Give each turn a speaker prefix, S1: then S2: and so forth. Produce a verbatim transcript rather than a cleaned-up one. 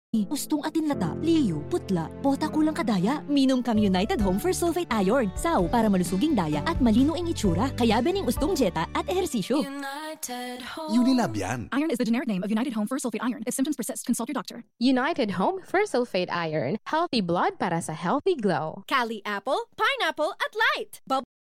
S1: Ustong atin lata, liyo, putla, bota kulang kadaya. Minom kang United Home for Sulfate Iron. Saw para malusuging daya at malino ang itsura. Kaya bening ustong jeta at ehersisyo.
S2: United Home.
S3: Unilab yan.
S4: Iron is the generic name of United Home for Sulfate Iron. If symptoms persist, consult your doctor.
S5: United Home for Sulfate Iron. Healthy blood para sa healthy glow.
S6: Cali Apple, Pineapple at Light. Bub